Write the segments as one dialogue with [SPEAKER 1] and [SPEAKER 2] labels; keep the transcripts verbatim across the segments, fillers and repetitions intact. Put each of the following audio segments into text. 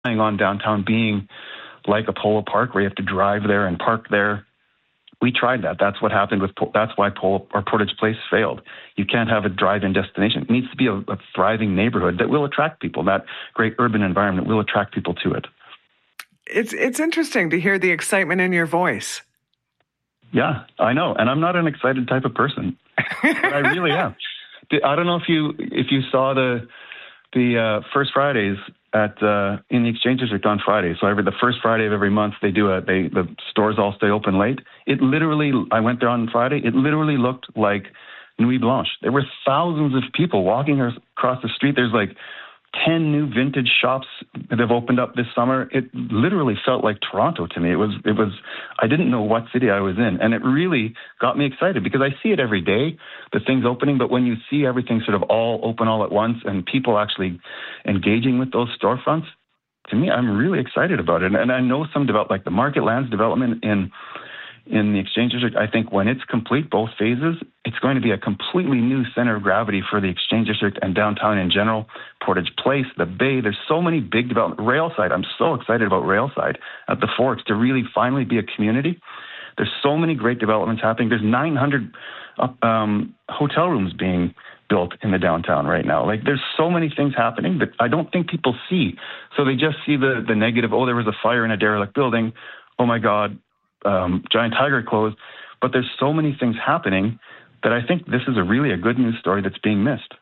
[SPEAKER 1] on downtown being like a polo park where you have to drive there and park there. We tried that. That's what happened with, that's why Polo or Portage Place failed. You can't have a drive-in destination. It needs to be a, a thriving neighborhood that will attract people. That great urban environment will attract people to it.
[SPEAKER 2] It's it's interesting to hear the excitement in your voice.
[SPEAKER 1] Yeah, I know. And I'm not an excited type of person, but I really am. I don't know if you, if you saw the, the uh, First Fridays at uh, in the Exchange District on Friday. So every the first Friday of every month, they do a they the stores all stay open late. It literally, I went there on Friday. It literally looked like Nuit Blanche. There were thousands of people walking across the street. There's like ten new vintage shops that have opened up this summer. It literally felt like Toronto to me. It was, it was, I didn't know what city I was in. And it really got me excited because I see it every day, the things opening. But when you see everything sort of all open all at once and people actually engaging with those storefronts, to me, I'm really excited about it. And I know some develop, like the Market Lands development in in the Exchange District, I think when it's complete, both phases, it's going to be a completely new center of gravity for the Exchange District and downtown in general. Portage Place, the Bay, there's so many big development. Railside, I'm so excited about Railside at the Forks to really finally be a community. There's so many great developments happening. There's nine hundred um, hotel rooms being built in the downtown right now. Like there's so many things happening that I don't think people see. So they just see the the negative, oh, there was a fire in a derelict building. Oh my God, Um, Giant Tiger closed, but there's so many things happening that I think this is a really a good news story that's being missed.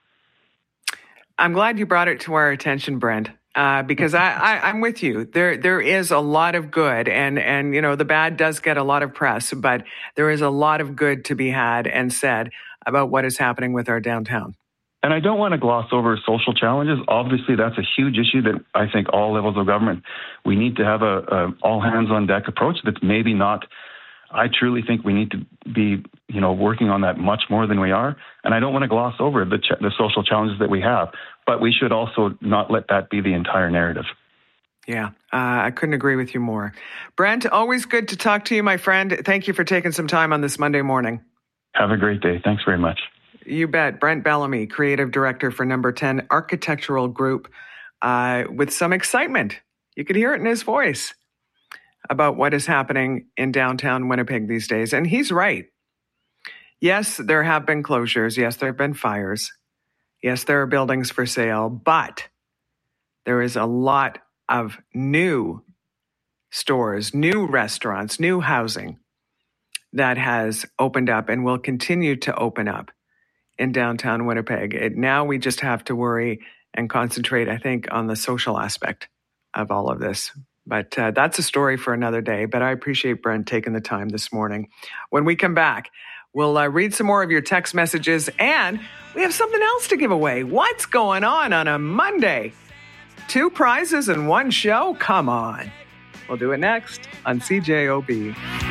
[SPEAKER 2] I'm glad you brought it to our attention, Brent, uh, because I, I, I'm with you. There there is a lot of good, and and you know the bad does get a lot of press, but there is a lot of good to be had and said about what is happening with our downtown.
[SPEAKER 1] And I don't want to gloss over social challenges. Obviously, that's a huge issue that I think all levels of government, we need to have a, a all hands on deck approach that's maybe not, I truly think we need to be, you know, working on that much more than we are. And I don't want to gloss over the, ch- the social challenges that we have, but we should also not let that be the entire narrative.
[SPEAKER 2] Yeah, uh, I couldn't agree with you more. Brent, always good to talk to you, my friend. Thank you for taking some time on this Monday morning.
[SPEAKER 1] Have a great day. Thanks very much.
[SPEAKER 2] You bet. Brent Bellamy, Creative Director for Number ten Architectural Group, uh, with some excitement. You could hear it in his voice about what is happening in downtown Winnipeg these days. And he's right. Yes, there have been closures. Yes, there have been fires. Yes, there are buildings for sale. But there is a lot of new stores, new restaurants, new housing that has opened up and will continue to open up in downtown Winnipeg. It, now we just have to worry and concentrate, I think, on the social aspect of all of this. But uh, that's a story for another day. But I appreciate Brent taking the time this morning. When we come back, we'll uh, read some more of your text messages, and we have something else to give away. What's going on on a Monday? Two prizes in one show? Come on. We'll do it next on C J O B.